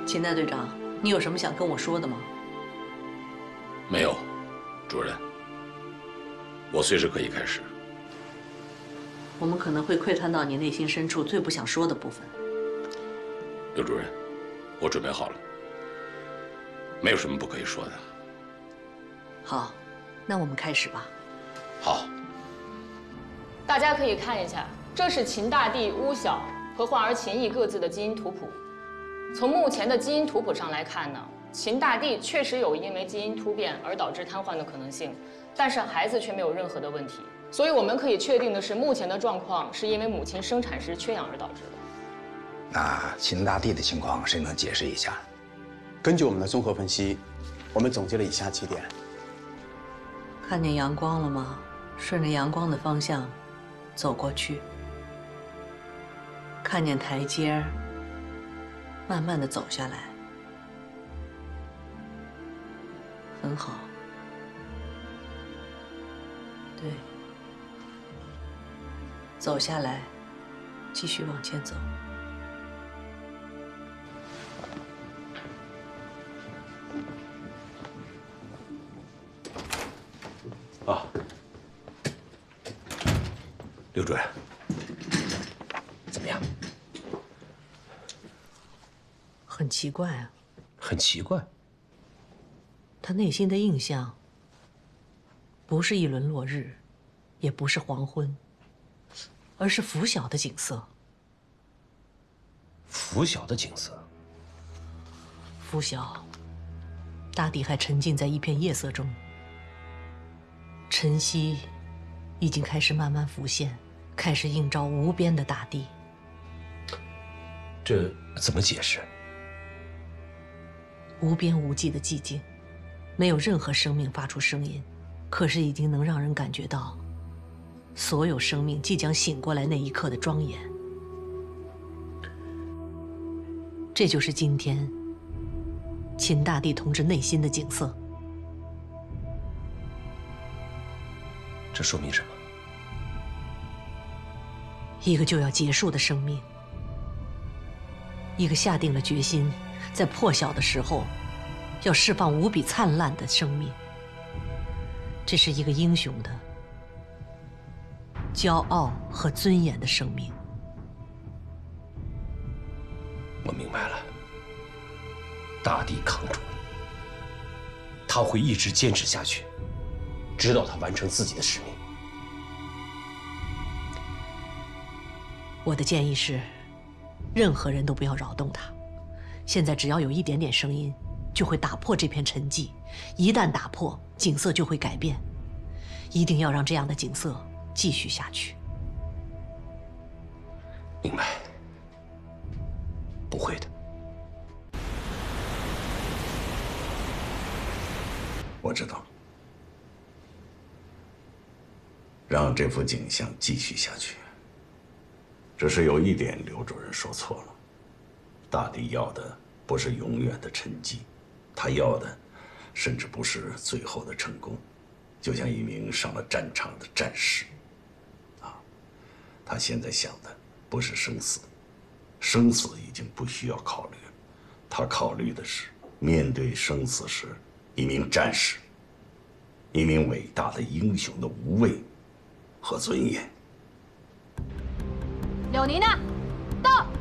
秦大队长，你有什么想跟我说的吗？ 没有，主任，我随时可以开始。 我们可能会窥探到你内心深处最不想说的部分。 刘主任，我准备好了，没有什么不可以说的。 好，那我们开始吧。 好。 大家可以看一下，这是秦大帝、乌晓和焕儿秦毅各自的基因图谱。从目前的基因图谱上来看呢，秦大帝确实有因为基因突变而导致瘫痪的可能性，但是孩子却没有任何的问题。所以我们可以确定的是，目前的状况是因为母亲生产时缺氧而导致的。 那秦大帝的情况，谁能解释一下？ 根据我们的综合分析，我们总结了以下几点： 看见阳光了吗？顺着阳光的方向走过去。看见台阶儿，慢慢的走下来。很好。对。走下来，继续往前走。 啊，刘主任，怎么样？ 很奇怪啊。 很奇怪。 他内心的印象，不是一轮落日，也不是黄昏，而是拂晓的景色。 拂晓的景色。 拂晓，大地还沉浸在一片夜色中。晨曦已经开始慢慢浮现，开始映照无边的大地。 这怎么解释？ 无边无际的寂静，没有任何生命发出声音，可是已经能让人感觉到所有生命即将醒过来那一刻的庄严。这就是今天秦大帝同志内心的景色。 这说明什么？ 一个就要结束的生命，一个下定了决心，在破晓的时候要释放无比灿烂的生命。这是一个英雄的、骄傲和尊严的生命。 我明白了，大地扛住了，他会一直坚持下去，直到他完成自己的使命。 我的建议是，任何人都不要扰动他。现在只要有一点点声音，就会打破这片沉寂。一旦打破，景色就会改变。一定要让这样的景色继续下去。 明白。不会的。 我知道，让这幅景象继续下去。只是有一点，刘主任说错了。大地要的不是永远的沉寂，他要的甚至不是最后的成功，就像一名上了战场的战士。他现在想的不是生死，生死已经不需要考虑了，他考虑的是面对生死时，一名战士，一名伟大的英雄的无畏和尊严。 柳妮呢？到。